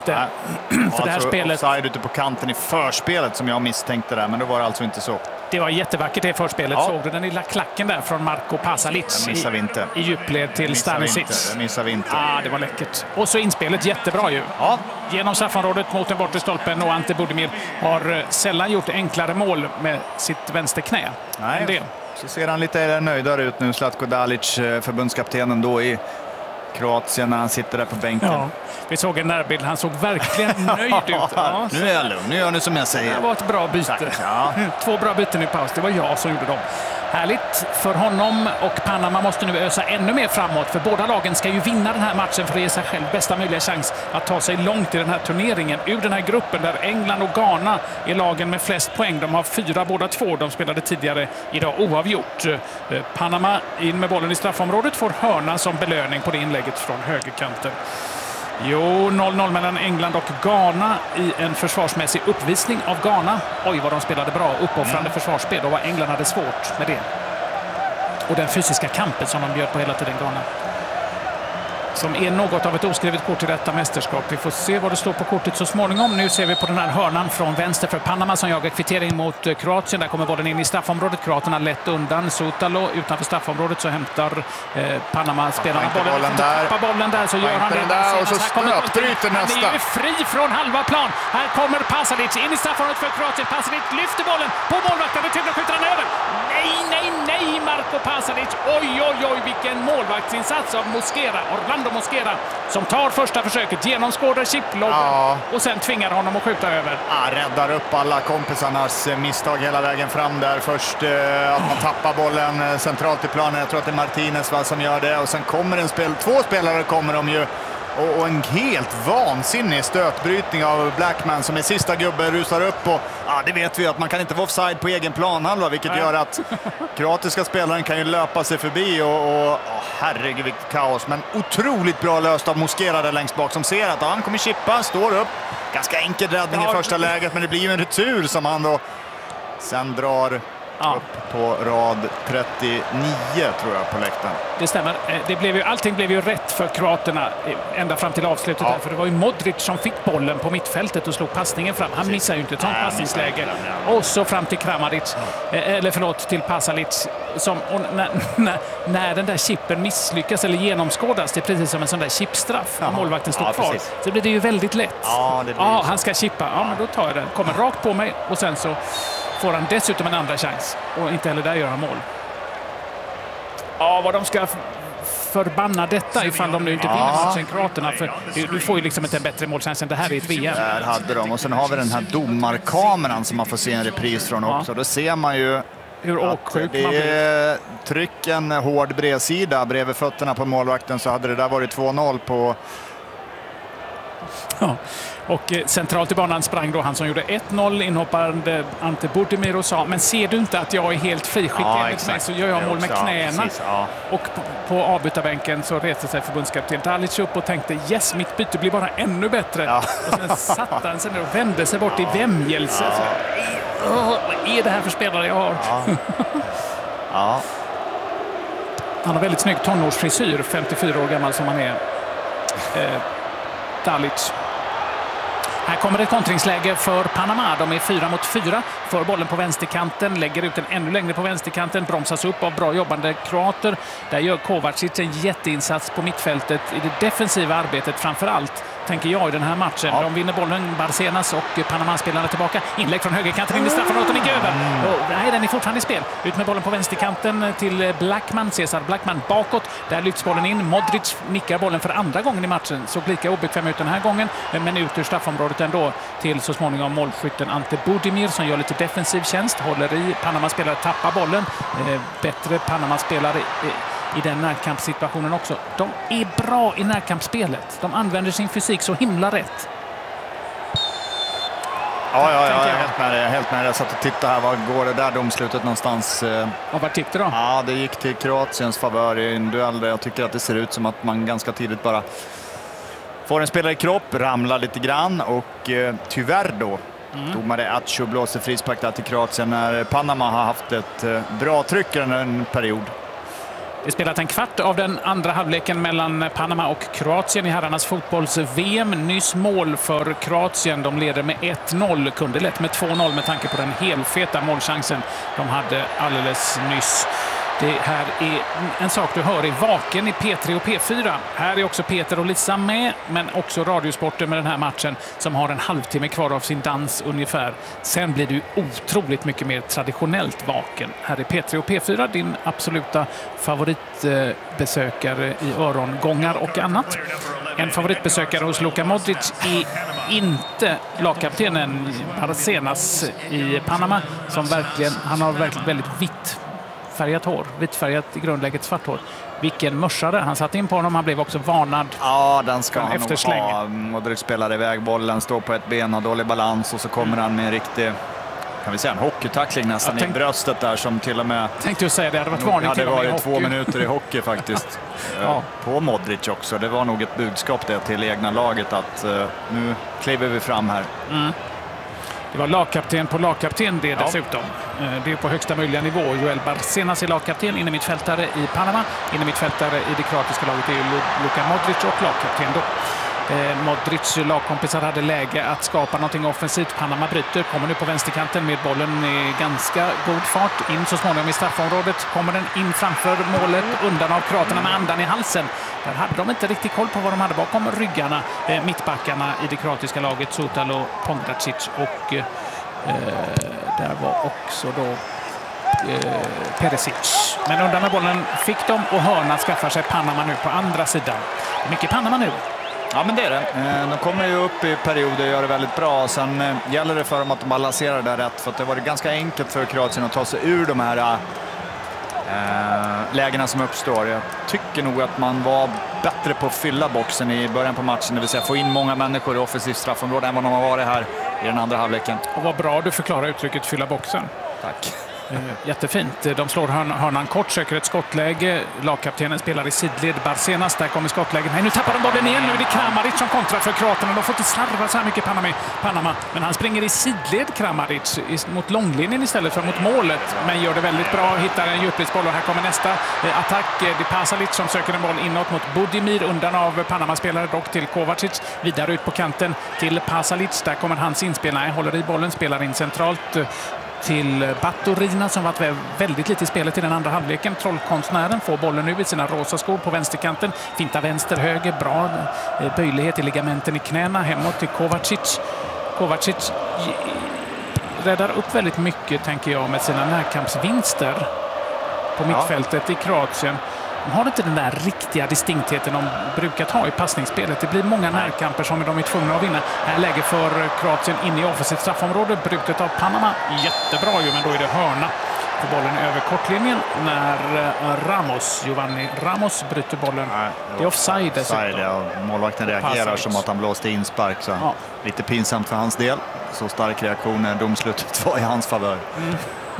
För det här spelet... Offside ute på kanten i förspelet som jag misstänkte där, men då var det alltså inte så. Det var jättevackert det förspelet. Ja. Såg du den lilla klacken där från Marko Pasalic i djupled till Stanisic? Det missar vi inte. Det var läckert. Och så inspelet jättebra ju. Ja. Genom straffområdet mot den bortre stolpen, och Ante Budimir har sällan gjort enklare mål med sitt vänsterknä. Nej, så ser han lite nöjdare ut nu, Zlatko Dalic, förbundskaptenen då i Kroatien, när han sitter där på bänken. Ja, vi såg en närbild. Han såg verkligen nöjd ut. Ja, nu är jag lugn. Nu gör ni som jag säger. Det var ett bra byte. Ja. 2 bra byten i paus. Det var jag som gjorde dem. Härligt för honom, och Panama måste nu ösa ännu mer framåt, för båda lagen ska ju vinna den här matchen för att ge sig själv bästa möjliga chans att ta sig långt i den här turneringen. Ur den här gruppen där England och Ghana är lagen med flest poäng. De har 4 båda två. De spelade tidigare idag oavgjort. Panama in med bollen i straffområdet, får hörna som belöning på det inlägget från högerkanten. 0-0 mellan England och Ghana i en försvarsmässig uppvisning av Ghana. Oj, vad de spelade bra, uppoffrande försvarsspel, och vad England hade svårt med det. Och den fysiska kampen som de bjöd på hela tiden, Ghana. Som är något av ett oskrivet kort i detta mästerskap. Vi får se vad det står på kortet så småningom. Nu ser vi på den här hörnan från vänster för Panama som jagar kvittering mot Kroatien. Där kommer bollen in i straffområdet. Kroaterna lätt undan. Sotalo utanför straffområdet, så hämtar Panama-spelarna bollen. Tappar bollen där, så gör han det. Där, och så stötbryter nästa. Han är fri från halva plan. Här kommer Pasalic in i straffområdet för Kroatien. Pasalic lyfter bollen på målvakten. Det skjuter han över. Nej, Marko Pasalic. Oj, vilken målvaktsinsats av Orlando Mosquera, som tar första försöket, genomskådar chiploggen och sen tvingar honom att skjuta över. Räddar upp alla kompisarnas misstag hela vägen fram där. Först att man tappar bollen centralt i planen. Jag tror att det är Martinez som gör det. Och sen kommer två spelare kommer de ju. Och en helt vansinnig stötbrytning av Blackman som är sista gubben, rusar upp. Och det vet vi att man kan inte vara offside på egen planhalva, vilket gör att kroatiska spelaren kan ju löpa sig förbi. Herregud, vilket kaos. Men otroligt bra löst av Mosquera där längst bak, som ser att han kommer chippa, står upp. Ganska enkel räddning i första läget, men det blir ju en retur som han då sen drar upp på rad 39, tror jag, på läktaren. Det stämmer. Allting blev ju rätt för kroaterna ända fram till avslutet. För det var ju Modric som fick bollen på mittfältet och slog passningen fram. Han missar ju inte ett sånt passningsläge. Och så fram till Kramaric, till Pasalic. När den där chippen misslyckas eller genomskådas, det är precis som en sån där chipstraff. Målvakten står kvar. Så blir det ju väldigt lätt. Han ska chippa. Men då tar jag den. Kommer rakt på mig, och sen så får han dessutom en andra chans. Och inte heller där gör han mål. Vad de ska förbanna detta ifall de nu inte vinner matchen, kroaterna. För du får ju liksom inte en bättre målchans än det här i ett VM. Där hade de. Och sen har vi den här domarkameran som man får se en repris från också. Då ser man ju hur åksjuk man blir. Det är tryck en hård bredsida bredvid fötterna på målvakten, så hade det där varit 2-0 på... Och centralt i banan sprang då han som gjorde 1-0, inhoppande Ante Budimir, och sa: men ser du inte att jag är helt friskicklig med mig, så gör jag mål med knäna. Och på avbytarbänken så reste sig förbundskapten Dalic upp och tänkte: yes, mitt byte blir bara ännu bättre. Och sen satt han sig ner och vände sig bort i vämjelse. Vad är det här för spelare jag har? Han har väldigt snygg tonårsfrisyr, 54 år gammal som han är. Dalic. Här kommer ett kontringsläge för Panama. De är 4 mot 4. För bollen på vänsterkanten. Lägger ut den ännu längre på vänsterkanten. Bromsas upp av bra jobbande kroater. Där gör Kovacic en jätteinsats på mittfältet i det defensiva arbetet framför allt, tänker jag, i den här matchen. De vinner bollen, Barcenas, och Panama-spelarna tillbaka. Inlägg från högerkanten in i straffområdet och nickar över. Nej, den är fortfarande i spel. Ut med bollen på vänsterkanten till Blackman. Cesar Blackman bakåt. Där lyfts bollen in. Modric nickar bollen för andra gången i matchen. Så lika obekväm ut den här gången. Men ut ur straffområdet ändå till så småningom målskytten Ante Budimir, som gör lite defensiv tjänst. Håller i. Panama-spelare tappar bollen. Bättre Panama-spelare i den närkampssituationen också. De är bra i närkampsspelet. De använder sin fysik så himla rätt. Jag är helt med. Jag satt och tittade här. Var går det där domslutet någonstans? Och vad tyckte du då? Det gick till Kroatiens favör i en duell där jag tycker att det ser ut som att man ganska tidigt bara får en spelare i kropp, ramlar lite grann, och tyvärr då domare Acho blåser frispark där till Kroatien när Panama har haft ett bra tryck under en period. Det spelat en kvart av den andra halvleken mellan Panama och Kroatien i herrarnas fotbolls-VM. Nyss mål för Kroatien. De leder med 1-0. Kunde lätt med 2-0 med tanke på den helfeta målchansen de hade alldeles nyss. Det här är en sak du hör i Vaken i P3 och P4. Här är också Peter och Lisa med, men också Radiosporten med den här matchen som har en halvtimme kvar av sin dans ungefär. Sen blir det otroligt mycket mer traditionellt Vaken. Här är P3 och P4, din absoluta favoritbesökare i örongångar och annat. En favoritbesökare hos Luka Modric är inte lagkaptenen Barcenas i Panama, som verkligen, han har verkligen väldigt vittfärgat hår, vitfärgat i grundläget svart hår. Vilken mörsare. Han satt in på honom, han blev också varnad. Ja, den ska han nog ha. Modric spelar iväg bollen, står på ett ben, har dålig balans och så kommer han med en riktig, kan vi säga, en hockeytackling nästan i bröstet där som till och med... Tänkte du säga det, hade varit varning till och med i hockey. Det var 2 minuter i hockey faktiskt. Ja. På Modric också. Det var nog ett budskap det till egna laget att nu kliver vi fram här. Mm. Det var lagkapten på lagkapten det dessutom. Det är på högsta möjliga nivå. Joel Barcenas är lagkapten, innermittfältare i Panama. Innermittfältare i det kroatiska laget är Luka Modric och lagkapten då. Modric lagkompisar hade läge att skapa någonting offensivt. Panama bryter, kommer nu på vänsterkanten med bollen i ganska god fart. In så småningom i straffområdet. Kommer den in framför målet, undan av kroaterna med andan i halsen. Där hade de inte riktigt koll på vad de hade bakom ryggarna. Mittbackarna i det kroatiska laget, Sutalo, Pongracic och där var också då Perisic. Men undan med bollen fick de och hörna skaffar sig Panama nu på andra sidan. Mycket Panama nu. Ja, men det är det. De kommer ju upp i perioder och gör det väldigt bra. Sen gäller det för dem att de balanserar det rätt. För att det var ganska enkelt för Kroatien att ta sig ur de här lägena som uppstår. Jag tycker nog att man var bättre på att fylla boxen i början på matchen. Det vill säga få in många människor i offensivt straffområde än vad de har varit här i den andra halvleken. Och vad bra du förklarar uttrycket fylla boxen. Tack. Jättefint. De slår hörnan kort, söker ett skottläge. Lagkaptenen spelar i sidled. Barcenas, där kommer skottläget. Nej, nu tappar de bollen igen. Nu är det Kramaric som kontrar för kroaterna. De får inte slarva så här mycket Panama. Men han springer i sidled, Kramaric, mot långlinjen istället för mot målet. Men gör det väldigt bra. Hittar en djupledsboll och här kommer nästa attack. Det är Pasalic som söker en boll inåt mot Budimir. Undan av Panama-spelare dock till Kovacic. Vidare ut på kanten till Pasalic. Där kommer hans inspel. Nej, håller i bollen, spelar in centralt till Baturina som varit väldigt lite i spelet i den andra halvleken. Trollkonstnären får bollen nu i sina rosa skor på vänsterkanten. Finta vänster, höger, bra böjlighet i ligamenten i knäna. Hemåt till Kovacic. Kovacic räddar upp väldigt mycket, tänker jag, med sina närkampsvinster på mittfältet i Kroatien. De har inte den där riktiga distinktheten de brukar ha i passningsspelet. Det blir många närkamper som de är tvungna att vinna. Här läge för Kroatien in i offensivt straffområde. Brutet av Panama. Jättebra ju, men då är det hörna. För bollen över kortlinjen när Giovanni Ramos bryter bollen. Det är offside dessutom. Ja. Målvakten reagerar som att han blåste inspark. Så lite pinsamt för hans del. Så stark reaktion när domslutet var i hans favör. Mm.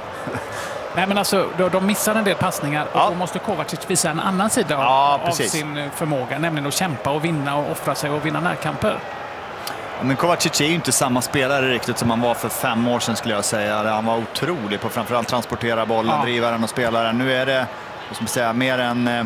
Nej, men alltså, de missar en del passningar och då måste Kovacic visa en annan sida av sin förmåga, nämligen att kämpa och vinna och offra sig och vinna närkamper. Ja, men Kovacic är ju inte samma spelare riktigt som han var för 5 år sedan, skulle jag säga. Han var otrolig på framförallt transportera bollen, driva den och spela den. Nu är det, som jag säger, mer en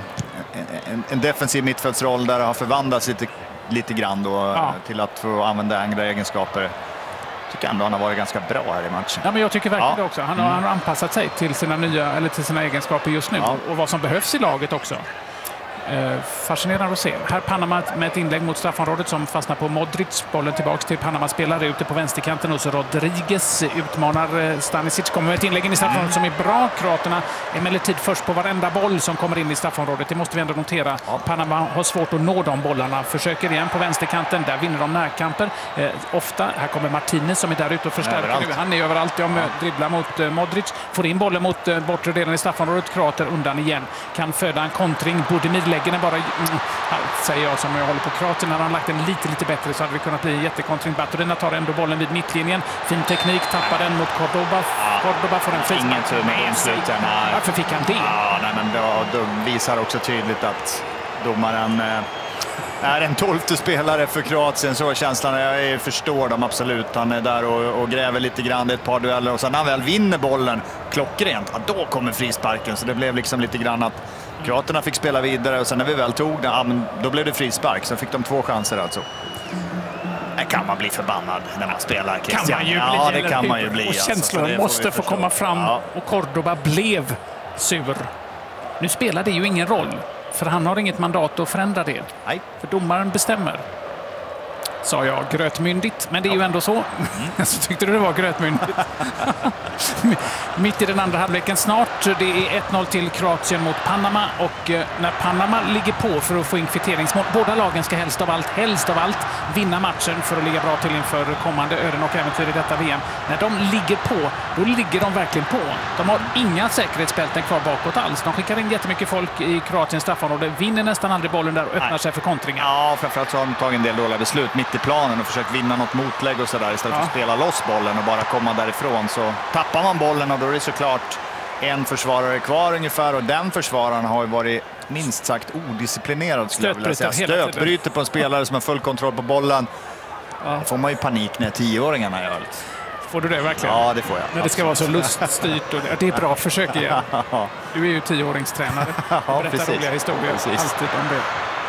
defensiv mittfältsroll där det har förvandlats lite grann då, till att få använda andra egenskaper. Jag tycker ändå han har varit ganska bra här i matchen. Ja, men jag tycker verkligen det också. Han har anpassat sig till sina egenskaper just nu och vad som behövs i laget också. Fascinerande att se. Här Panama med ett inlägg mot straffområdet som fastnar på Modric. Bollen tillbaka till Panama-spelare ute på vänsterkanten och så Rodriguez utmanar Stanisic. Kommer med ett inlägg in i straffområdet som är bra. Kroaterna emellertid först på varenda boll som kommer in i straffområdet. Det måste vi ändå notera. Panama har svårt att nå de bollarna. Försöker igen på vänsterkanten. Där vinner de närkamper. Ofta. Här kommer Martinez som är där ute och förstärker nu. Han är överallt. De dribblar mot Modric. Får in bollen mot bortre delen i straffområdet. Kroater undan igen. Kan föda en kontring. Budimir lägger den bara, säger jag som jag håller på Kroatien. När han lagt den lite bättre så hade det kunnat bli en jättekontring. Baturina tar ändå bollen vid mittlinjen. Fin teknik, tappar den mot Cordoba. Cordoba får en frispark. Ingen tur med domsluten. Varför fick han det? Ja, nej, men då visar också tydligt att domaren är en 12:e spelare för Kroatien. Så är känslan. Jag förstår dem absolut. Han är där och gräver lite grann i ett par dueller. Och sen när han väl vinner bollen klockrent, då kommer frisparken. Så det blev liksom lite grann att Kroaterna fick spela vidare och sen när vi väl tog den, då blev det frispark. Sen fick de 2 chanser alltså. Kan man bli förbannad när man spelar, Christian? Kan man ju ja, bli, det kan man ju bli. Och känslorna alltså, måste få komma fram. Ja. Och Cordoba blev sur. Nu spelar det ju ingen roll, för han har inget mandat att förändra det. Nej. För domaren bestämmer. Sa jag grötmyndigt, men det är ju ändå så. Så tyckte du det var grötmyndigt. Mitt i den andra halvleken snart. Det är 1-0 till Kroatien mot Panama, och när Panama ligger på för att få in kvitteringsmål, båda lagen ska helst av allt vinna matchen för att ligga bra till inför kommande öden och äventyr i detta VM. När de ligger på, då ligger de verkligen på. De har inga säkerhetsbälten kvar bakåt alls. De skickar in jättemycket folk i Kroatiens straffområde, vinner nästan aldrig bollen där och öppnar sig för kontringar. Ja, framförallt så har de tagit en del dåliga beslut mitt i planen och försökt vinna något motlägg och sådär istället för att spela loss bollen och bara komma därifrån. Så tappar man bollen och då är det såklart en försvarare kvar ungefär, och den försvararen har ju varit minst sagt odisciplinerad, skulle jag vilja säga. Stötbryter på en spelare som har full kontroll på bollen. Det får man ju panik när 10-åringarna gör. Får du det verkligen? Ja, det får jag. När det ska vara så luststyrt. Och det är bra försök igen. Du är ju 10-åringstränare. Ja, berättar roliga historier. Precis. Alltid om det.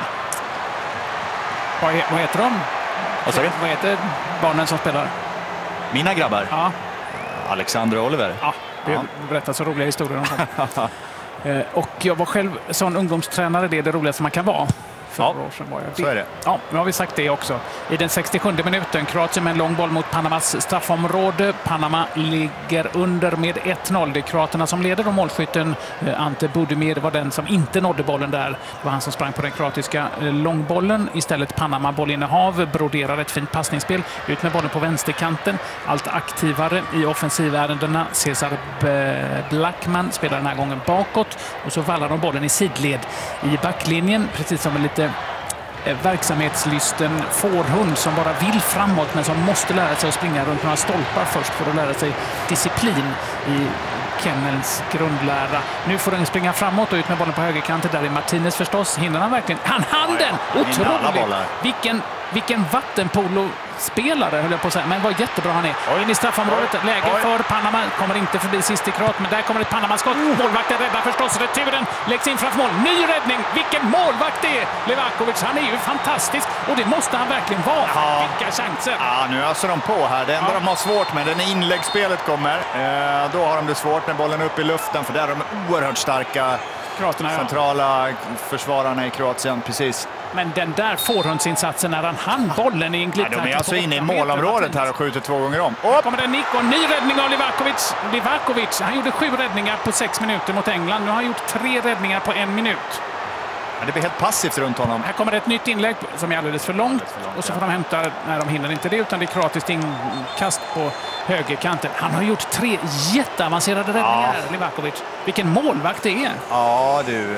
Vad heter de? Vad heter barnen som spelar? Mina grabbar? Ja. Alexander och Oliver. Ja, det berättar så roliga historier om dem. Och jag var själv sån ungdomstränare, det är det roligaste man kan vara. För år sedan var jag. Så är det. Ja, nu har vi sagt det också. I den 67 minuten, Kroatien med en lång boll mot Panamas straffområde. Panama ligger under med 1-0. Det är kroaterna som leder, och målskytten Ante Budimir var den som inte nådde bollen där. Det var han som sprang på den kroatiska långbollen. Istället Panama bollinnehav, broderar ett fint passningsspel. Ut med bollen på vänsterkanten. Allt aktivare i offensivärendena. Cesar Blackman spelar den här gången bakåt. Och så vallar de bollen i sidled i backlinjen. Precis som en lite verksamhetslysten fårhund som bara vill framåt men som måste lära sig att springa runt några stolpar först för att lära sig disciplin i kennelns grundlära. Nu får den springa framåt och ut med bollen på högerkanten. Där är Martinez förstås. Hinner han verkligen? Han hann den! Otroligt! Vilken vattenpolo-spelare höll jag på att säga. Men vad jättebra han är. In i straffområdet. Läge för Panama. Kommer inte förbi sist i Kroat. Men där kommer ett Panama-skott. Målvakten räddar förstås. Returen läggs in framför mål. Ny räddning. Vilken målvakt det är! Levakovic, han är ju fantastisk. Och det måste han verkligen vara. Vilka chanser! Ja, nu öser de på här. Det enda de har svårt med, när inläggsspelet kommer, då har de det svårt med bollen upp i luften. För där är de oerhört starka centrala försvararna i Kroatien. Precis. Men den där förhundsinsatsen när han hann bollen i en glidtackling. De är alltså inne i målområdet här och skjuter 2 gånger om. Här kommer det nick och ny räddning av Livakovic. Han gjorde 7 räddningar på 6 minuter mot England. Nu har han gjort 3 räddningar på 1 minut. Det blir helt passivt runt honom. Här kommer det ett nytt inlägg som är alldeles för långt. Och så får de hämta, när de hinner inte det, utan det är kroatiskt inkast på högerkanten. Han har gjort 3 jätteavancerade räddningar, Livakovic. Vilken målvakt det är. Ja, du.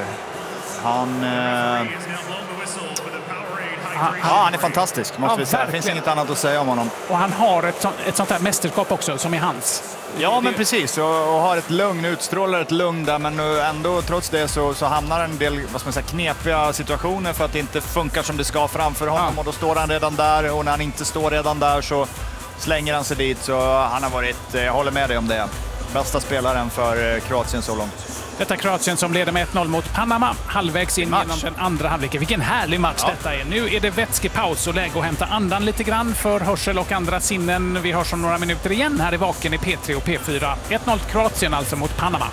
Han är fantastisk, måste vi säga. Det finns inget annat att säga om honom. Och han har ett sånt här mästerskap också, som är hans. Ja, men precis. Och har ett lugn, utstrålar ett lugn där, men ändå trots det så hamnar en del, vad ska man säga, knepiga situationer för att det inte funkar som det ska framför honom. Och då står han redan där, och när han inte står redan där så slänger han sig dit. Så han har varit, jag håller med dig om det, bästa spelaren för Kroatien så långt. Detta Kroatien som leder med 1-0 mot Panama, halvvägs in genom den andra halvleken. Vilken härlig match detta är. Nu är det vätskepaus och läge att hämta andan lite grann för hörsel och andra sinnen. Vi hörs om några minuter igen här i Vaken i P3 och P4. 1-0 Kroatien alltså mot Panama.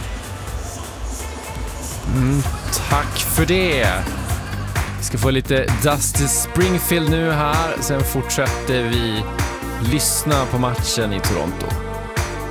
Tack för det. Vi ska få lite Dusty Springfield nu här. Sen fortsätter vi lyssna på matchen i Toronto.